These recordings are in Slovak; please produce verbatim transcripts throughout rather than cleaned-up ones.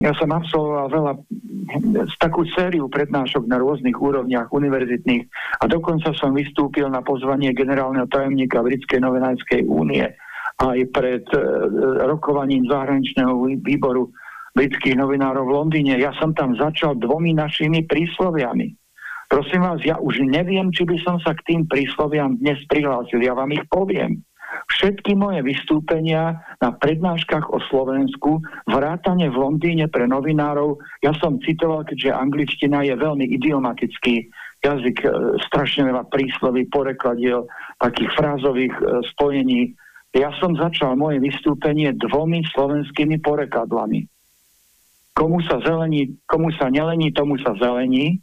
Ja som absolvoval veľa, takú sériu prednášok na rôznych úrovniach univerzitných a dokonca som vystúpil na pozvanie generálneho tajomníka Britskej novinárskej únie aj pred e, rokovaním zahraničného výboru britských novinárov v Londýne. Ja som tam začal dvomi našimi prísloviami. Prosím vás, ja už neviem, či by som sa k tým prísloviam dnes prihlásil. Ja vám ich poviem. Všetky moje vystúpenia na prednáškach o Slovensku, vrátane v Londýne pre novinárov, ja som citoval, keďže angličtina je veľmi idiomatický jazyk, strašne veľa prísloví, porekladiel, takých frázových spojení. Ja som začal moje vystúpenie dvomi slovenskými porekadlami. Komu sa zelení, komu sa nelení, tomu sa zelení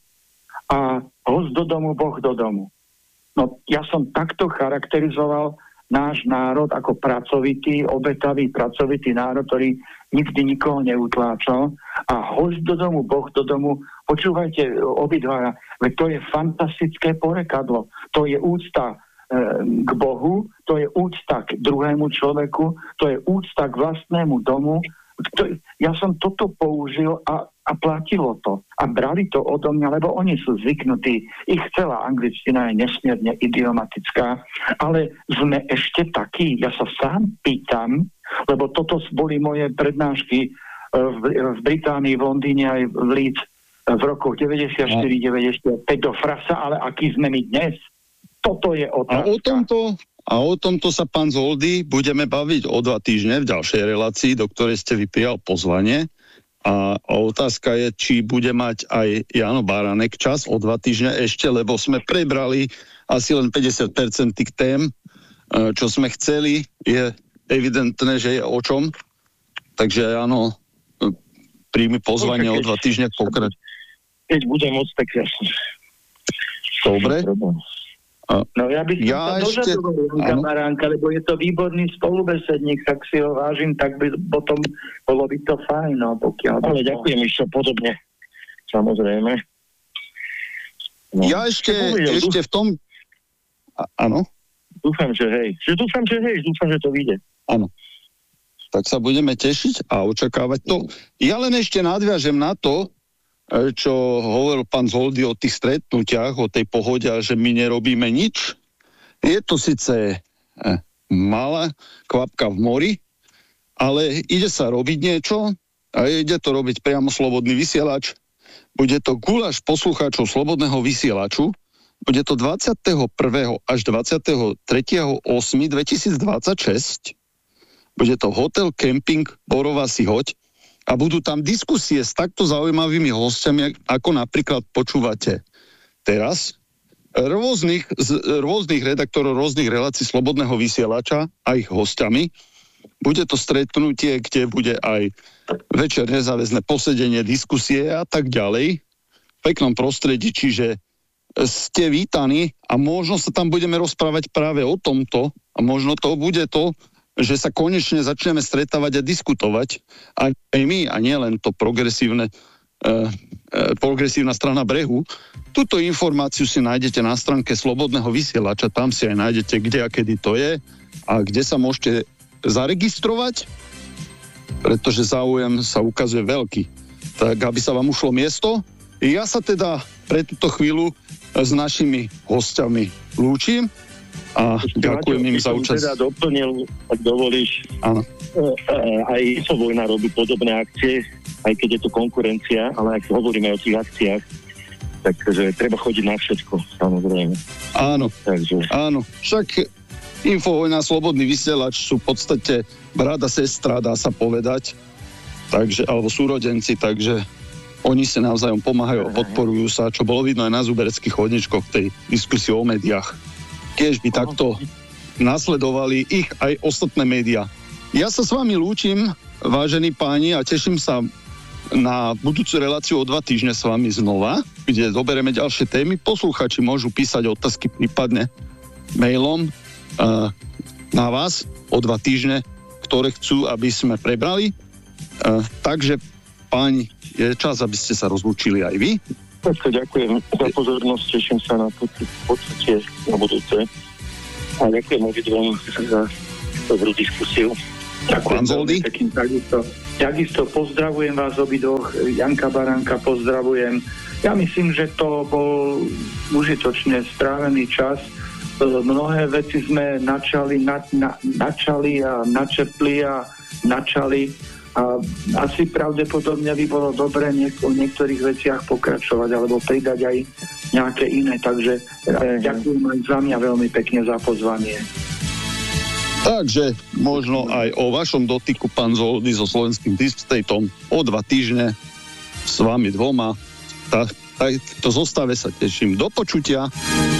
a host do domu, Boh do domu. No, ja som takto charakterizoval náš národ ako pracovitý, obetavý, pracovitý národ, ktorý nikdy nikoho neutláčal. A host do domu, Boh do domu, počúvajte obidvaja, veď to je fantastické porekadlo. To je úcta e, k Bohu, to je úcta k druhému človeku, to je úcta k vlastnému domu. To, ja som toto použil a, a platilo to. A brali to odo mňa, lebo oni sú zvyknutí. Ich celá angličtina je nesmierne idiomatická, ale sme ešte takí. Ja sa sám pýtam, lebo toto boli moje prednášky v, v Británii, v Londýne aj v Leeds v rokoch deväťdesiatštyri deväťdesiatpäť do frasa, ale aký sme my dnes? Toto je otázka. A o tomto... A o tomto sa, pán Zoldy, budeme baviť o dva týždne v ďalšej relácii, do ktorej ste vyprijal pozvanie. A otázka je, či bude mať aj Jano Baranek čas o dva týždne ešte, lebo sme prebrali asi len päťdesiat percent tých tém, čo sme chceli. Je evidentné, že je o čom. Takže áno, príjmi pozvanie o dva týždne pokrať. Keď budem môcť, tak jasne. Dobre. No ja by som ja sa ešte... dožadoval Janka Baránka, lebo je to výborný spolubesedník, tak si ho vážim, tak by potom bolo by to fajn, no, pokiaľ... Ale ďakujem ešte podobne, samozrejme. No. Ja ešte, povedal, ešte v tom... A, áno? Dúfam, že hej. Že dúfam, že hej, dúfam, že to vyjde. Áno. Tak sa budeme tešiť a očakávať to. Ja len ešte nadviažem na to, čo hovoril pán Zoldy o tých stretnutiach, o tej pohode, že my nerobíme nič. Je to síce malá kvapka v mori, ale ide sa robiť niečo a ide to robiť priamo Slobodný vysielač. Bude to guláš poslucháčov Slobodného vysielaču. Bude to dvadsiateho prvého až dvadsiateho tretieho ôsmeho dvetisícdvadsaťšesť. Bude to hotel, kemping Borová si hoď. A budú tam diskusie s takto zaujímavými hostiami, ako napríklad počúvate teraz, rôznych, z rôznych redaktorov, rôznych relácií Slobodného vysielača a ich hostiami. Bude to stretnutie, kde bude aj večer nezáväzné posedenie, diskusie a tak ďalej. V peknom prostredí, čiže ste vítaní a možno sa tam budeme rozprávať práve o tomto a možno to bude to, že sa konečne začneme stretávať a diskutovať aj my, a nie len to progresívne, e, e, progresívna strana brehu. Túto informáciu si nájdete na stránke Slobodného vysielača, tam si aj nájdete, kde a kedy to je a kde sa môžete zaregistrovať, pretože záujem sa ukazuje veľký. Tak, aby sa vám ušlo miesto. Ja sa teda pre túto chvíľu s našimi hostiami lúčim. A ďakujem im za účasť. Teda doplnil, ak dovolíš, áno. Aj Infovojna robí podobné akcie, aj keď je to konkurencia, ale ak hovoríme o tých akciách, takže treba chodiť na všetko, samozrejme. Áno, takže. áno. Však Infovojna, Slobodný vysielač sú v podstate brat a sestra, dá sa povedať, takže, alebo súrodenci, takže oni si navzájom pomáhajú a podporujú sa, čo bolo vidno aj na Zuberských chodničkoch v tej diskusii o médiách. Keď by takto nasledovali ich aj ostatné médiá. Ja sa s vami lúčim, vážení páni, a teším sa na budúcu reláciu o dva týždne s vami znova, kde zoberieme ďalšie témy. Posluchači môžu písať otázky prípadne mailom uh, na vás o dva týždne, ktoré chcú, aby sme prebrali. Uh, takže, páni, je čas, aby ste sa rozlúčili aj vy. Tak ďakujem za pozornosť, teším sa na počutie na budúce. A ďakujem obidvom za dobrú diskusiu. Pán Zoldy? Takisto pozdravujem vás obidvoch, Janka Baránka pozdravujem. Ja myslím, že to bol užitočne strávený čas. Mnohé veci sme načali, na, na, načali a načrtli a načali a asi pravdepodobne by bolo dobré niek- o niektorých veciach pokračovať alebo pridať aj nejaké iné, takže mm. ďakujem aj za mňa veľmi pekne za pozvanie. Takže možno aj o vašom dotyku, pán Zoldy, so slovenským Deep Stateom o dva týždne s vami dvoma. Tak, tak to zostave sa teším. Do počutia.